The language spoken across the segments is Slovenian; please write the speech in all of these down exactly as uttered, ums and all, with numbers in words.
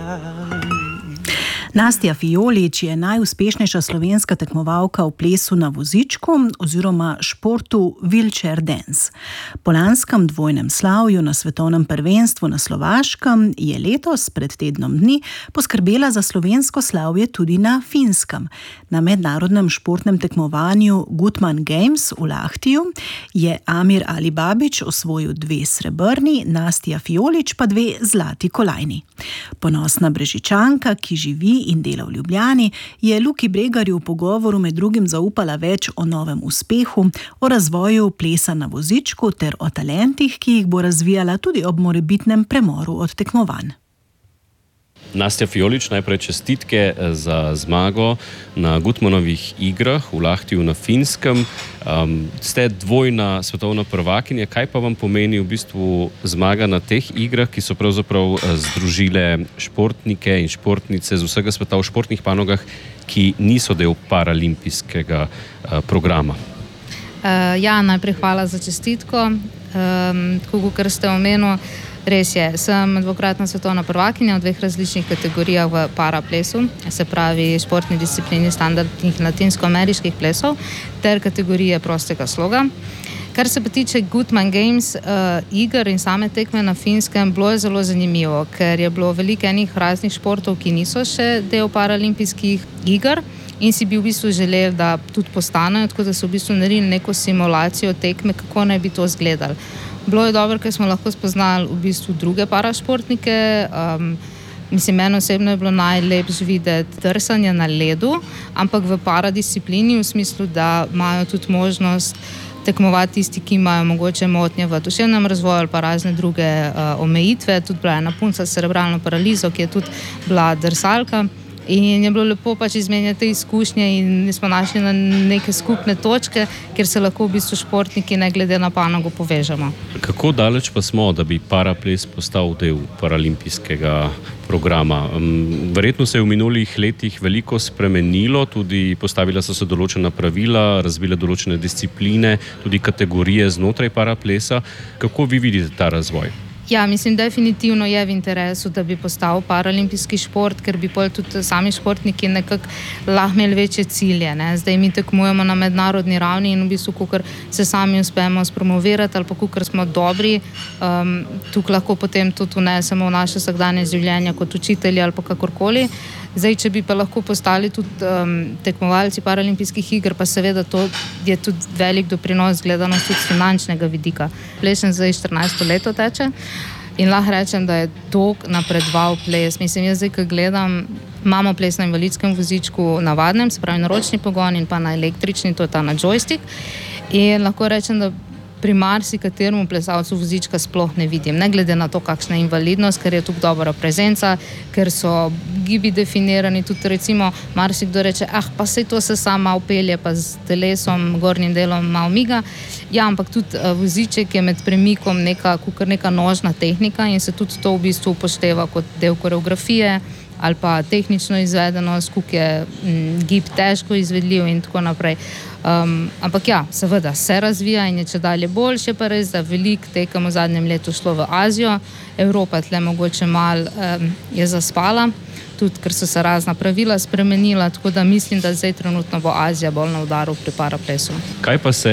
Nastja Fiolič je najuspešnejša slovenska tekmovalka v plesu na vozičku oziroma športu wheelchair dance. Po lanskem dvojnem slavju na svetovnem prvenstvu na Slovaškem je letos pred tednom dni poskrbela za slovensko slavje tudi na Finskem. Na mednarodnem športnem tekmovanju Gutmann Games v Lahtiju je Amir Alibabić osvojil dve srebrni, Nastja Fiolič pa dve zlati kolajni. Ponosna Brežičanka, ki živi in dela v Ljubljani, je Luki Bregarju v pogovoru med drugim zaupala več o novem uspehu, o razvoju plesa na vozičku ter o talentih, ki jih bo razvijala tudi ob morebitnem premoru od tekmovanj. Nastja Fiolič, najprej čestitke za zmago na Gutmannovih igrah v Lahtiju na Finskem. Um, ste dvojna svetovna prvakinja. Kaj pa vam pomeni v bistvu zmaga na teh igrah, ki so pravzaprav združile športnike in športnice z vsega sveta v športnih panogah, ki niso del paralimpijskega uh, programa? Uh, ja, najprej hvala za čestitko. Um, tako, kar ste omenili, res je, sem dvakratna svetovna prvakinja v dveh različnih kategorijah v paraplesu, se pravi športni disciplini standardnih latinsko-ameriških plesov ter kategorije prostega sloga. Kar se pa tiče Gutmann Games uh, iger in same tekme na Finskem, bilo je zelo zanimivo, ker je bilo veliko enih raznih športov, ki niso še del paralimpijskih iger in si bi v bistvu želeli, da tudi postanejo, tako da so v bistvu naredili neko simulacijo tekme, kako naj bi to izgledalo. Bilo je dobro, ker smo lahko spoznali v bistvu druge parašportnike. Um, mislim, meni osebno je bilo najlepše videti drsanje na ledu, ampak v paradisciplini, v smislu, da imajo tudi možnost tekmovati tisti, ki imajo mogoče motnje v duševnem razvoju ali pa razne druge uh, omejitve. Tudi bila ena punca s cerebralno paralizo, ki je tudi bila drsalka. In je bilo lepo pač izmenjati te izkušnje in smo našli na neke skupne točke, kjer se lahko v bistvu športniki ne glede na panogo povežemo. Kako daleč pa smo, da bi paraples postal del paralimpijskega programa? Verjetno se je v minulih letih veliko spremenilo, tudi postavila so se določena pravila, razvile določene discipline, tudi kategorije znotraj paraplesa. Kako vi vidite ta razvoj? Ja, mislim, definitivno je v interesu, da bi postal paralimpijski šport, ker bi pol tudi sami športniki nekako lahko imeli večje cilje. Ne? Zdaj mi tekmujemo na mednarodni ravni in v bistvu, kakor se sami uspemo spromovirati ali pa kakor smo dobri, um, tukaj lahko potem tudi vnesemo v naše vsakdanje življenje kot učitelji ali pa kakorkoli. Zdaj, če bi pa lahko postali tudi um, tekmovalci paralimpijskih iger, pa seveda to je tudi velik doprinos gledanost tudi z finančnega vidika. Plešem zdaj štirinajsto leto teče in lahko rečem, da je dolg napredoval ples. Mislim, jaz zdaj, ko gledam, imamo ples na invalidskem vozičku navadnem, se pravi na ročni pogon in pa na električni, to je ta na joystick. In lahko rečem, da pri marsikateremu plesalcu vozička sploh ne vidim, ne glede na to, kakšna je invalidnost, ker je tukaj dobra prezenca, ker so gibi definirani, tudi recimo marsikdo reče, ah, pa sej to se sama upelje, pa z telesom, gornjim delom malo miga. Ja, ampak tudi uh, voziček je med premikom neka, kukar neka nožna tehnika in se tudi to v bistvu upošteva kot del koreografije ali pa tehnično izvedenost, kuk je m, gib težko izvedljiv in tako naprej. Um, ampak ja, seveda se razvija in je če dalje boljše, pa res, da veliko tekem v zadnjem letu šlo v Azijo, Evropa tle mogoče malo um, je zaspala, tudi ker so se razna pravila spremenila, tako da mislim, da zdaj trenutno bo Azija bolj na udaru pri paraplesu. Kaj pa se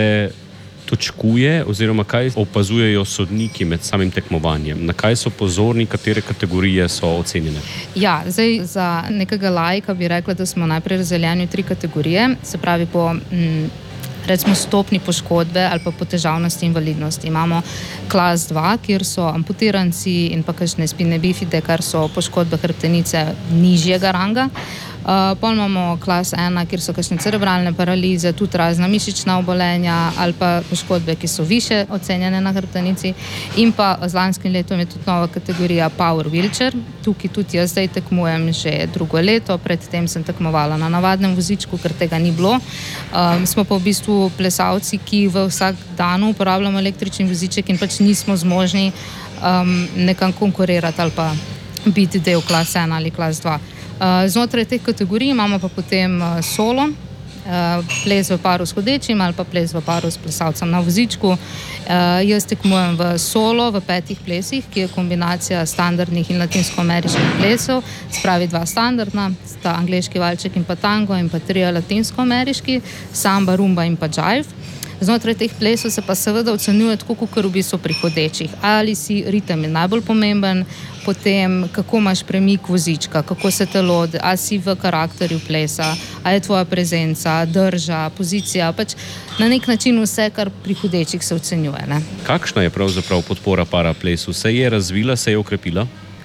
točkuje oziroma kaj opazujejo sodniki med samim tekmovanjem? Na kaj so pozorni, katere kategorije so ocenjene? Ja, zdaj za nekega laika bi rekla, da smo najprej razdeljeni v tri kategorije, se pravi po m, recimo stopni poškodbe ali pa po težavnosti invalidnosti. Imamo klas dva, kjer so amputiranci in pa kakšne spine bifide, kar so poškodbe hrbtenice nižjega ranga. Uh, pol imamo klas ena, kjer so kakšne cerebralne paralize, tudi razna mišična obolenja ali pa poškodbe, ki so više ocenjene na hrbtenici. In pa z lanskim letom je tudi nova kategorija Power Wheelchair. Tukaj tudi jaz zdaj tekmujem že drugo leto, predtem sem tekmovala na navadnem vozičku, ker tega ni bilo. Um, smo pa v bistvu plesalci, ki v vsak dan uporabljamo električni voziček in pač nismo zmožni um, nekam konkurirati ali pa biti del klas ena ali klas dva. Uh, znotraj teh kategorij imamo pa potem uh, solo, ples v paru s hodečim ali pa ples v paru s plesalcem na vozičku. Jaz tekmujem v solo, v petih plesih, ki je kombinacija standardnih in latinsko-ameriških plesov, spravi dva standardna, sta angleški valček in pa tango in pa trije latinsko-ameriški, samba, rumba in pa jive. Znotraj teh plesov se pa seveda ocenjuje tako, kot v bistvu pri hodečih. Ali si ritem je najbolj pomemben, potem kako imaš premik vozička, kako se telo, ali si v karakterju plesa, ali je tvoja prezenca, drža, pozicija, pač na nek način vse, kar pri hodečih se ocenjuje. Ne? Kakšna je pravzaprav podpora paraplesu? Se je razvila, se je okrepila?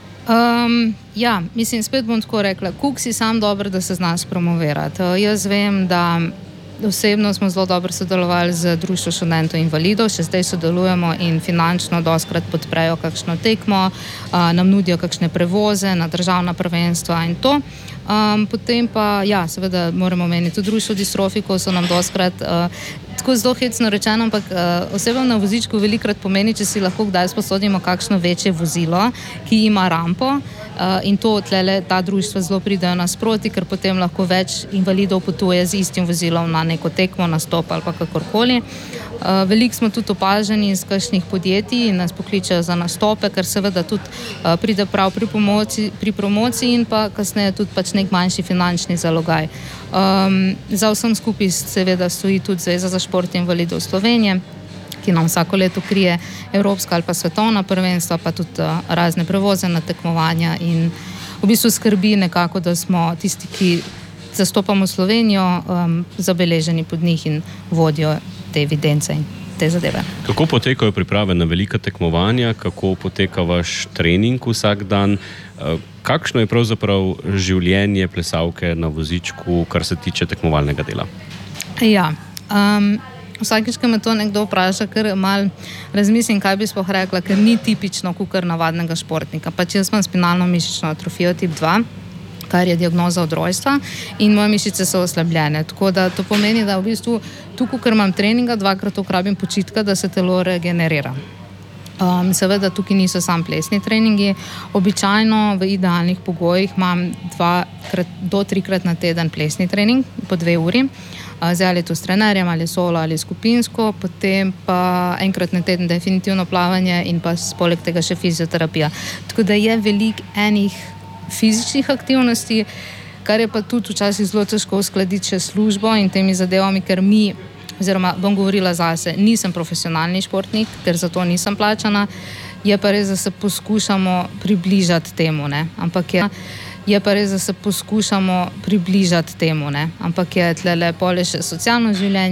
Um, ja, mislim, spet bom tako rekla, kuk si sam dobro, da se zna spromovirati. Uh, jaz vem, da osebno smo zelo dobro sodelovali z Društvom študentov invalidov, še zdaj sodelujemo in finančno doskrat podprejo kakšno tekmo, uh, nam nudijo kakšne prevoze na državna prvenstva in to. Um, potem pa, ja, seveda moramo omeniti tudi Društvo distrofikov, so nam doskrat uh, tako zelo hecno rečeno, ampak uh, osebam na vozičku velikrat pomeni, če si lahko kdaj sposodimo kakšno večje vozilo, ki ima rampo. Uh, in to tlele, ta društva zelo pridejo nasproti, ker potem lahko več invalidov potuje z istim vozilom na neko tekmo, nastop ali pa kakorkoli. Uh, veliko smo tudi opaženi iz kakšnih podjetij in nas pokličejo za nastope, ker seveda tudi uh, pride prav pri, pomoci, pri promociji in pa kasneje tudi pač nek manjši finančni zalogaj. Um, za vsem skupaj seveda stoji tudi Zveza za šport invalidov Slovenije, ki nam vsako leto krije evropska ali pa svetovna prvenstva, pa tudi uh, razne prevoze na tekmovanja in v bistvu skrbi nekako, da smo tisti, ki zastopamo Slovenijo, um, zabeleženi pod njih in vodijo te evidence in te zadeve. Kako potekajo priprave na velika tekmovanja, kako poteka vaš trening vsak dan, kakšno je pravzaprav življenje plesalke na vozičku, kar se tiče tekmovalnega dela? Ja, um, vsakič, ko me to nekdo vpraša, ker malo razmislim, kaj bi sploh rekla, ker ni tipično kakor navadnega športnika. Pač jaz imam spinalno mišično atrofijo tip dva, kar je diagnoza od rojstva in moje mišice so oslabljene. Tako da to pomeni, da v bistvu tukaj, ker imam treninga, dvakrat ukrabim počitka, da se telo regenerira. Um, seveda tukaj niso sam plesni treningi. Običajno v idealnih pogojih imam dva do trikrat na teden plesni trening, po dve uri. Zdaj ali to s trenerjem, ali solo, ali skupinsko, potem pa enkrat na teden definitivno plavanje in pa poleg tega še fizioterapija. Tako da je veliko enih fizičnih aktivnosti, kar je pa tudi včasih zelo težko uskladiti še službo in temi zadevami, ker mi, oziroma bom govorila zase, nisem profesionalni športnik, ker za to nisem plačana, je pa res, da se poskušamo približati temu, ne, ampak je... Je pa res, da se poskušamo približati temu, ne? Ampak je tlele pole še socialno življenje.